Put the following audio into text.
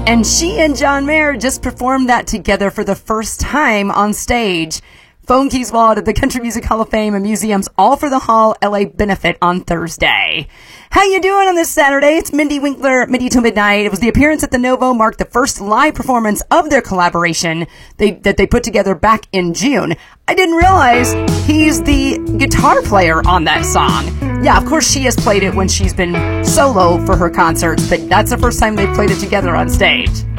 And she and John Mayer just performed that together for the first time on stage. Phone Keys Wallet at the Country Music Hall of Fame and Museums, all for the Hall LA benefit on Thursday. How you doing on this Saturday? It's Mindy Winkler, Mindy to Midnight. It was the appearance at the Novo marked the first live performance of their collaboration that they put together back in June. I didn't realize he's the guitar player on that song. Yeah, of course she has played it when she's been solo for her concerts, but that's the first time they've played it together on stage.